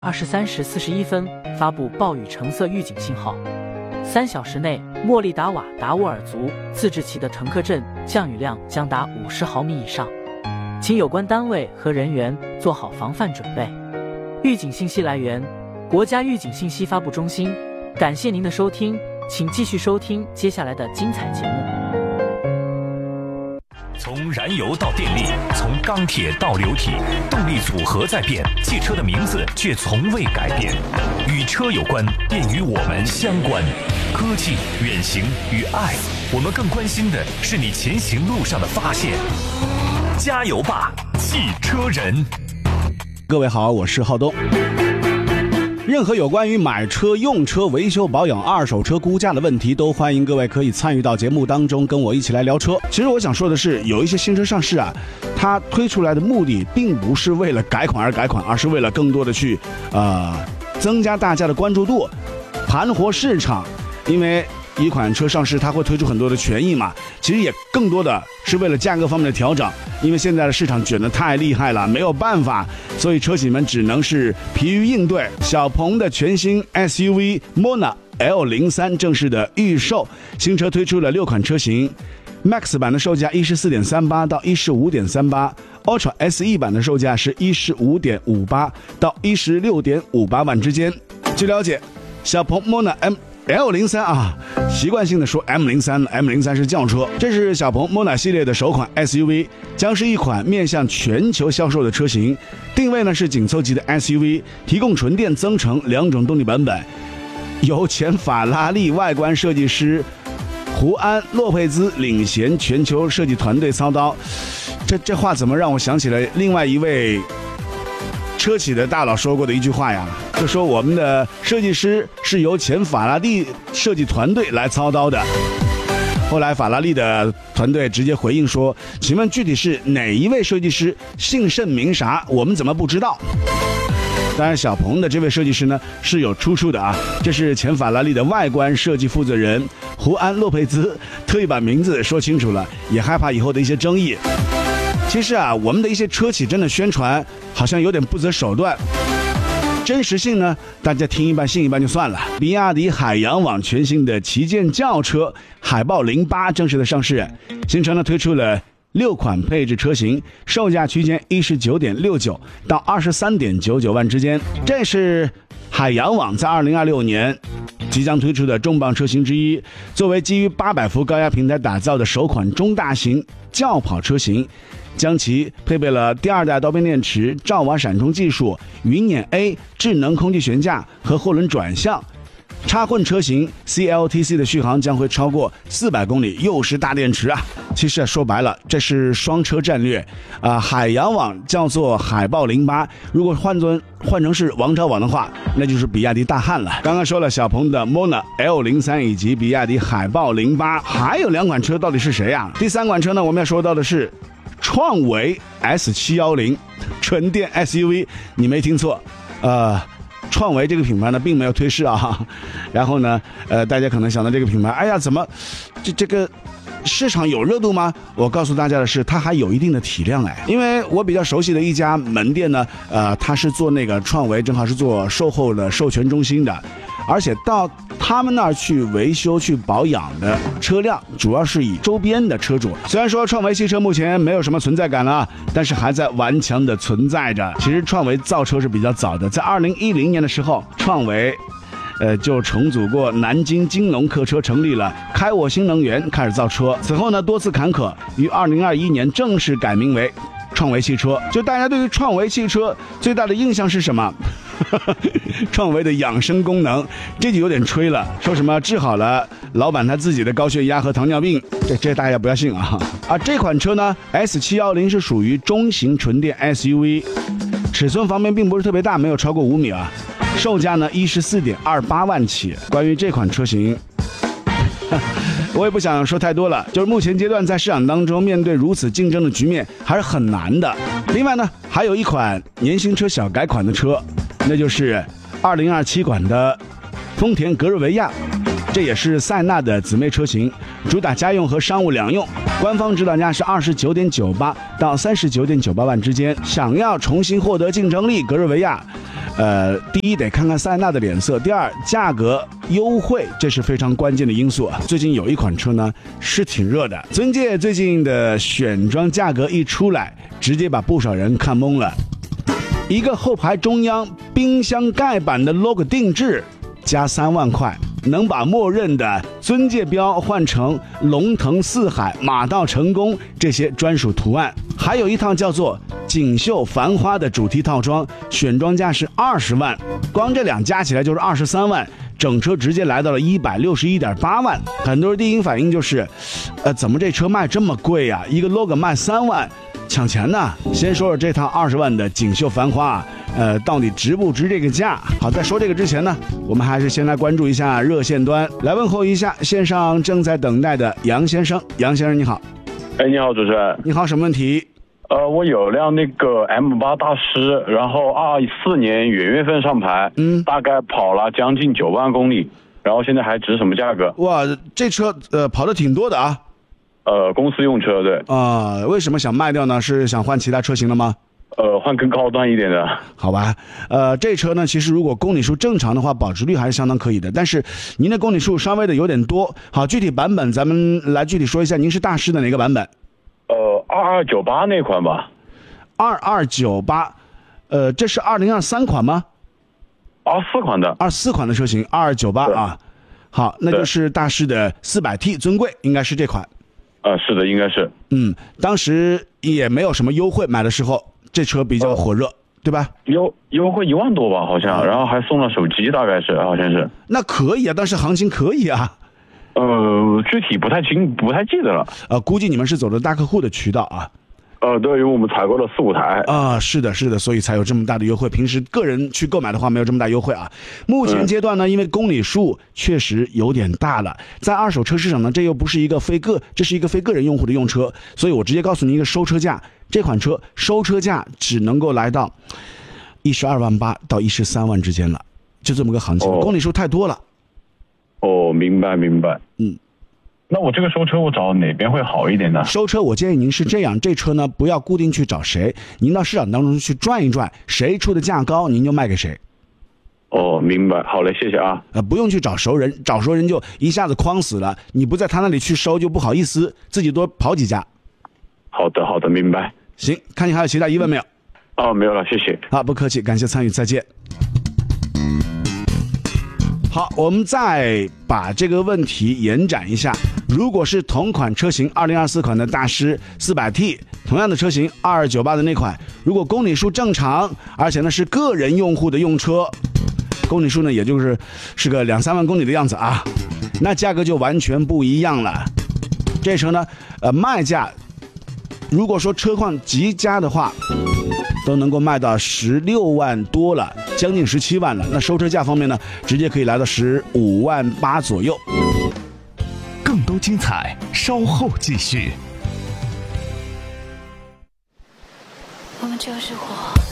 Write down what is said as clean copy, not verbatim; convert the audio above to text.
23时41分发布暴雨橙色预警信号。3小时内，莫利达瓦达沃尔族自治旗的腾克镇降雨量将达50毫米以上，请有关单位和人员做好防范准备。预警信息来源：国家预警信息发布中心。感谢您的收听，请继续收听接下来的精彩节目。 从燃油到电力，从钢铁到流体，动力组合在变，汽车的名字却从未改变。与车有关，便与我们相关。科技、远行与爱，我们更关心的是你前行路上的发现。加油吧，汽车人！ 各位好，我是浩东。任何有关于买车、用车、维修保养、二手车估价的问题，都欢迎各位可以参与到节目当中，跟我一起来聊车。其实我想说的是，有一些新车上市啊，它推出来的目的并不是为了改款而改款，而是为了更多的去增加大家的关注度，盘活市场。因为一款车上市，它会推出很多的权益嘛，其实也更多的是为了价格方面的调整。因为现在的市场卷得太厉害了，没有办法，所以车企们只能是疲于应对。小鹏的全新 SUV Mona L03 正式的预售，新车推出了6款车型， Max 版的售价14.38到15.38， Ultra SE 版的售价是15.58到16.58万之间。据了解，小鹏 Mona L03 啊，习惯性的说 M03 是轿车。这是小鹏 Mona 系列的首款 SUV， 将是一款面向全球销售的车型，定位呢是紧凑级的 SUV， 提供纯电增程2种动力版本，由前法拉利外观设计师胡安·洛佩兹领衔全球设计团队操刀。这话怎么让我想起了另外一位车企的大佬说过的一句话呀，就说我们的设计师是由前法拉利设计团队来操刀的。后来法拉利的团队直接回应说，请问具体是哪一位设计师，姓甚名啥，我们怎么不知道？当然小鹏的这位设计师呢是有出处的啊，这是前法拉利的外观设计负责人胡安·洛佩兹，特意把名字说清楚了，也害怕以后的一些争议。其实啊，我们的一些车企真的宣传好像有点不择手段，真实性呢，大家听一半信一半就算了。比亚迪海洋网全新的旗舰轿车海豹08正式的上市，新车呢推出了6款配置车型，售价区间19.69到23.99万之间。这是海洋网在2026年即将推出的重磅车型之一，作为基于800伏高压平台打造的首款中大型轿跑车型，将其配备了第2代刀片电池、兆瓦闪充技术、云辇 A 智能空气悬架和后轮转向。插混车型 CLTC 的续航将会超过400公里，又是大电池啊！其实说白了，这是双车战略啊。海洋网叫做海豹08，如果换成是王朝网的话，那就是比亚迪大汉了。刚刚说了小鹏的 Mona L03 以及比亚迪海豹08，还有2款车到底是谁啊？第3款车呢，我们要说到的是创维 S710 纯电 SUV， 你没听错，创维这个品牌呢并没有退市啊。然后呢大家可能想到这个品牌，哎呀，怎么这个市场有热度吗？我告诉大家的是，它还有一定的体量哎。因为我比较熟悉的一家门店呢，它是做那个创维，正好是做售后的授权中心的，而且到他们那儿去维修去保养的车辆主要是以周边的车主。虽然说创维汽车目前没有什么存在感了，但是还在顽强的存在着。其实创维造车是比较早的，在2010年的时候，创维就重组过南京金龙客车，成立了开我新能源，开始造车。此后呢多次坎坷，于2021年正式改名为创维汽车。就大家对于创维汽车最大的印象是什么？创维的养生功能，这就有点吹了，说什么治好了老板他自己的高血压和糖尿病，这大家不要信啊。这款车呢 S710 是属于中型纯电 SUV， 尺寸方面并不是特别大，没有超过5米啊。售价呢14.28万起。关于这款车型我也不想说太多了，就是目前阶段在市场当中面对如此竞争的局面还是很难的。另外呢还有一款年型车小改款的车，那就是2027款的丰田格瑞维亚，这也是塞纳的姊妹车型。 主打家用和商务两用。官方指导价是29.98到39.98万之间。想要重新获得竞争力，格瑞维亚，第一得看看塞纳的脸色，第二价格优惠，这是非常关键的因素啊。最近有一款车呢是挺热的，尊界最近的选装价格一出来，直接把不少人看懵了。一个后排中央冰箱盖板的 logo 定制，加3万块。能把默认的尊界标换成龙腾四海、马到成功这些专属图案，还有一套叫做锦绣繁花的主题套装，选装价是20万，光这两加起来就是23万，整车直接来到了161.8万。很多人第一反应就是，怎么这车卖这么贵呀？一个 logo 卖3万，抢钱呢。先说说这套20万的锦绣繁花，到底值不值这个价？好，在说这个之前呢，我们还是先来关注一下热线端，来问候一下线上正在等待的杨先生。杨先生你好。 你好，主持人。 你好，什么问题？ 我有辆那个 M8 大师，然后24年元月份上牌，大概跑了将近9万公里，然后现在还值什么价格？ 哇，这车跑的挺多的啊。 公司用车，对。 为什么想卖掉呢？是想换其他车型了吗？ 换更高端一点的。 好吧，这车呢，其实如果公里数正常的话，保值率还是相当可以的。但是您的公里数稍微的有点多。好，具体版本咱们来具体说一下，您是大师的哪个版本 ？2298那款吧。 2298，这是2023款吗 ？24款的。 24款的车型，2298啊。好，那就是大师的400T 尊贵，应该是这款。 是的，应该是。 当时也没有什么优惠，买的时候这车比较火热，对吧？ 优惠1万多吧，好像，然后还送了手机，大概是，好像是。 那可以啊，当时行情可以啊。 具体不太记得了。 估计你们是走的大客户的渠道啊。 对，因为我们采购了4、5台啊，是的，所以才有这么大的优惠。平时个人去购买的话，没有这么大优惠啊。目前阶段呢，因为公里数确实有点大了，在二手车市场呢，这又不是一个这是一个非个人用户的用车，所以我直接告诉你一个收车价，这款车收车价只能够来到12万8到13万之间了，就这么个行情，公里数太多了。 明白。那我这个收车我找哪边会好一点呢？ 收车我建议您是这样，这车呢不要固定去找谁，您到市场当中去转一转，谁出的价高您就卖给谁。 明白，好嘞，谢谢啊。 不用去找熟人，找熟人就一下子框死了，你不在他那里去收就不好意思，自己多跑几家。 好的，明白。 行，看你还有其他疑问没有？ 没有了，谢谢。 好，不客气，感谢参与，再见。好，我们再把这个问题延展一下。如果是同款车型2024款的大师 400T， 同样的车型2298的那款，如果公里数正常，而且呢是个人用户的用车，公里数呢也是个2-3万公里的样子啊，那价格就完全不一样了。这车呢卖价如果说车况极佳的话，都能够卖到16万多了，将近17万了。那收车价方面呢，直接可以来到15万8左右。 更多精彩稍后继续。 我们就是火。